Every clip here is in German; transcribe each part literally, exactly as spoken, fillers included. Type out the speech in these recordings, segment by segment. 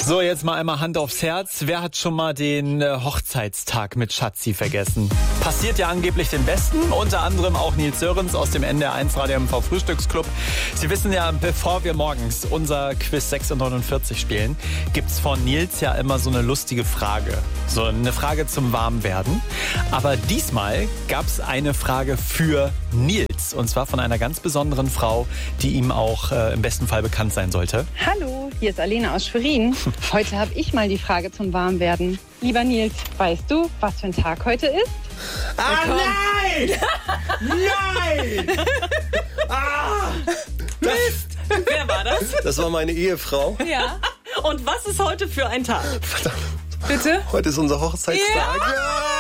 So, jetzt mal einmal Hand aufs Herz. Wer hat schon mal den äh, Hochzeitstag mit Schatzi vergessen? Passiert ja angeblich den Besten, unter anderem auch Nils Sörens aus dem N D R eins Radio M V Frühstücksclub. Sie wissen ja, bevor wir morgens unser Quiz sechs Uhr neunundvierzig spielen, gibt's von Nils ja immer so eine lustige Frage. So eine Frage zum Warmwerden. Aber diesmal gab's eine Frage für Nils. Und zwar von einer ganz besonderen Frau, die ihm auch äh, im besten Fall bekannt sein sollte. Hallo, hier ist Alena aus Schwerin. Heute habe ich mal die Frage zum Warmwerden. Lieber Nils, weißt du, was für ein Tag heute ist? Ah, nein! Nein! Ah! Mist! Wer war das? Das war meine Ehefrau. Ja. Und was ist heute für ein Tag? Verdammt. Bitte? Heute ist unser Hochzeitstag. Ja!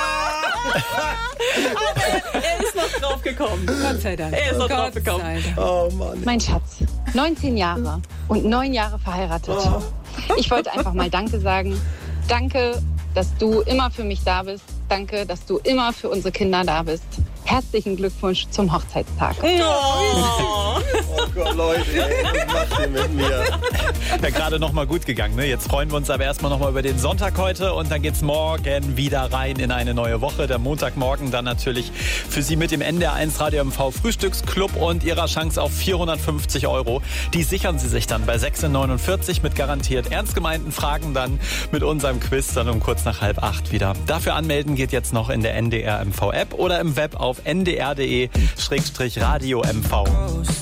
Aber er, er ist noch drauf gekommen. Gott sei Dank. Er ist noch drauf Gott gekommen. sei Dank. Oh Mann. Mein Schatz, neunzehn Jahre und neun Jahre verheiratet. Oh. Ich wollte einfach mal Danke sagen. Danke, dass du immer für mich da bist. Danke, dass du immer für unsere Kinder da bist. Herzlichen Glückwunsch zum Hochzeitstag. Oh. Oh Gott, Leute, ey, was macht ihr mit mir? Ja, gerade noch mal gut gegangen. Ne? Jetzt freuen wir uns aber erstmal noch mal über den Sonntag heute und dann geht's morgen wieder rein in eine neue Woche. Der Montagmorgen dann natürlich für Sie mit dem N D R eins Radio M V Frühstücksclub und Ihrer Chance auf vierhundertfünfzig Euro. Die sichern Sie sich dann bei sechs Uhr neunundvierzig mit garantiert ernst gemeinten Fragen dann mit unserem Quiz dann um kurz nach halb acht wieder. Dafür anmelden geht jetzt noch in der N D R M V App oder im Web auf n d r punkt d e slash radio m v.